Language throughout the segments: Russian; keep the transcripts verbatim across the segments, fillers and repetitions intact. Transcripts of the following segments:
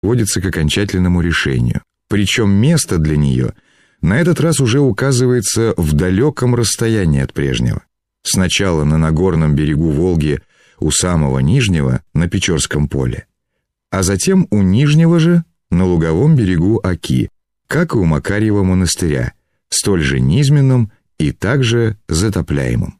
сводится к окончательному решению. Причем место для нее на этот раз уже указывается в далеком расстоянии от прежнего. Сначала на Нагорном берегу Волги у самого Нижнего на Печорском поле, а затем у Нижнего же на луговом берегу Оки, как и у Макарьева монастыря, столь же низменном и также затопляемым.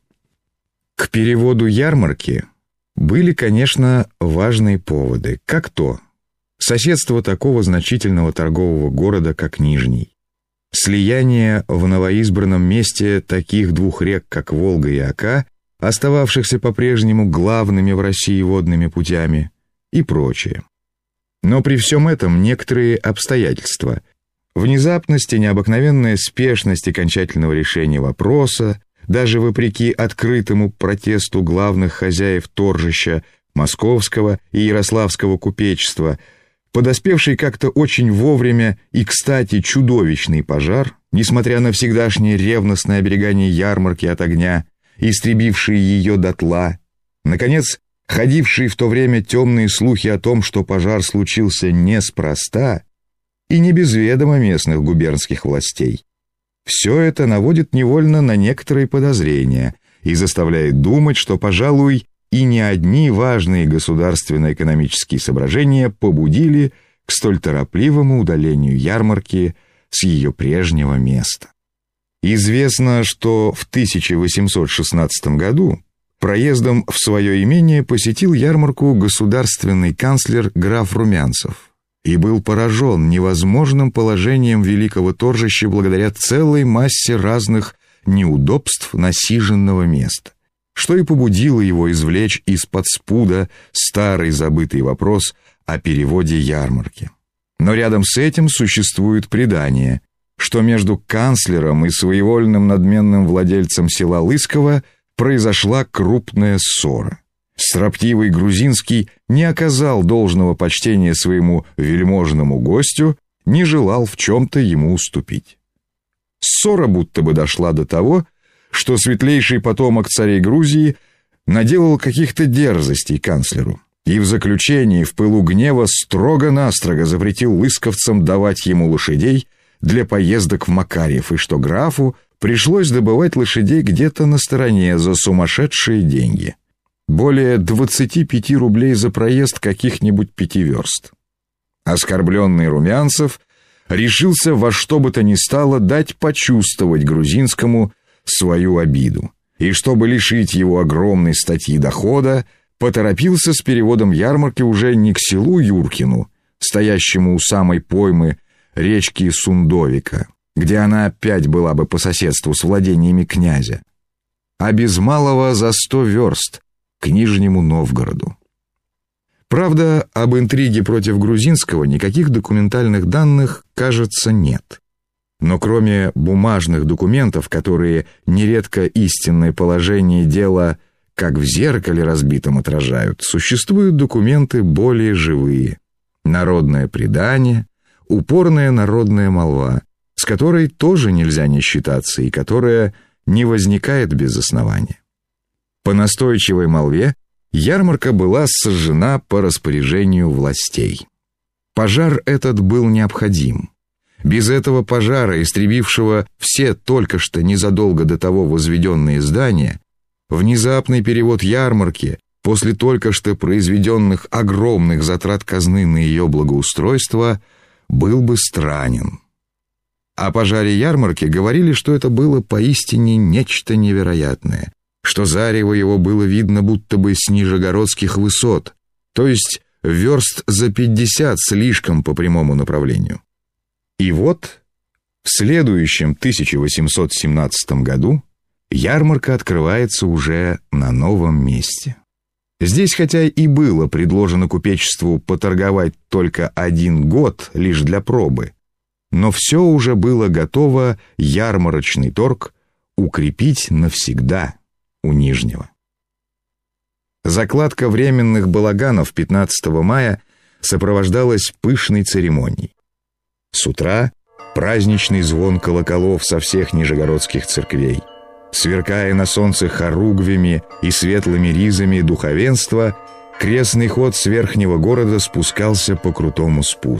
К переводу ярмарки были, конечно, важные поводы, как то соседство такого значительного торгового города, как Нижний, слияние в новоизбранном месте таких двух рек, как Волга и Ока, остававшихся по-прежнему главными в России водными путями, и прочее. Но при всем этом некоторые обстоятельства, внезапность и необыкновенная спешность окончательного решения вопроса, даже вопреки открытому протесту главных хозяев торжища московского и ярославского купечества, подоспевший как-то очень вовремя и, кстати, чудовищный пожар, несмотря на всегдашнее ревностное оберегание ярмарки от огня, истребивший ее дотла, наконец, ходившие в то время темные слухи о том, что пожар случился неспроста и не без ведома местных губернских властей. Все это наводит невольно на некоторые подозрения и заставляет думать, что, пожалуй, и не одни важные государственно-экономические соображения побудили к столь торопливому удалению ярмарки с ее прежнего места. Известно, что в тысяча восемьсот шестнадцатом году проездом в свое имение посетил ярмарку государственный канцлер граф Румянцев и был поражен невозможным положением великого торжища благодаря целой массе разных неудобств насиженного места, что и побудило его извлечь из-под спуда старый забытый вопрос о переводе ярмарки. Но рядом с этим существует предание, что между канцлером и своевольным надменным владельцем села Лысково произошла крупная ссора. Строптивый Грузинский не оказал должного почтения своему вельможному гостю, не желал в чем-то ему уступить. Ссора будто бы дошла до того, что светлейший потомок царей Грузии наделал каких-то дерзостей канцлеру, и в заключении в пылу гнева строго-настрого запретил лысковцам давать ему лошадей для поездок в Макарьев, и что графу пришлось добывать лошадей где-то на стороне за сумасшедшие деньги. Более двадцати пяти рублей за проезд каких-нибудь пяти верст. Оскорбленный Румянцев решился во что бы то ни стало дать почувствовать Грузинскому свою обиду, и чтобы лишить его огромной статьи дохода, поторопился с переводом ярмарки уже не к селу Юркину, стоящему у самой поймы речки Сундовика, где она опять была бы по соседству с владениями князя, а без малого за сто верст к Нижнему Новгороду. Правда, об интриге против Грузинского никаких документальных данных, кажется, нет. Но кроме бумажных документов, которые нередко истинное положение дела как в зеркале разбитом отражают, существуют документы более живые. Народное предание, упорная народная молва, с которой тоже нельзя не считаться и которая не возникает без основания. По настойчивой молве ярмарка была сожжена по распоряжению властей. Пожар этот был необходим. Без этого пожара, истребившего все только что незадолго до того возведенные здания, внезапный перевод ярмарки после только что произведенных огромных затрат казны на ее благоустройство был бы странен. О пожаре ярмарки говорили, что это было поистине нечто невероятное, что зарево его было видно будто бы с нижегородских высот, то есть верст за пятьдесят слишком по прямому направлению. И вот в следующем тысяча восемьсот семнадцатом году ярмарка открывается уже на новом месте. Здесь, хотя и было предложено купечеству поторговать только один год лишь для пробы, но все уже было готово ярмарочный торг укрепить навсегда у Нижнего. Закладка временных балаганов пятнадцатого мая сопровождалась пышной церемонией. С утра праздничный звон колоколов со всех нижегородских церквей. Сверкая на солнце хоругвями и светлыми ризами духовенства, Крестный ход с верхнего города спускался по крутому спуску.